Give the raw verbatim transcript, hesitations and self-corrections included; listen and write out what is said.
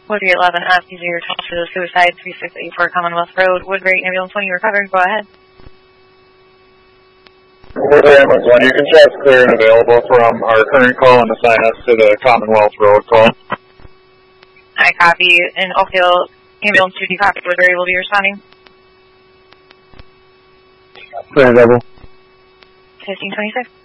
Woodbury eleven F, these are your calls for the suicide, three six eight four Commonwealth Road, Woodbury Ambulance one, you recovered, go ahead. Woodbury Ambulance one, you can check clear and available from our current call and assign us to the Commonwealth Road call. I copy. In Oakdale Ambulance two, do you copy? Woodbury will be responding. Clear and available. fifteen twenty-six.